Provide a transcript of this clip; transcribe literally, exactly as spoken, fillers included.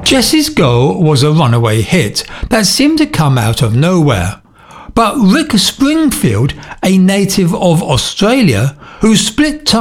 Jessie's goal was a runaway hit that seemed to come out of nowhere. But Rick Springfield, a native of Australia who split time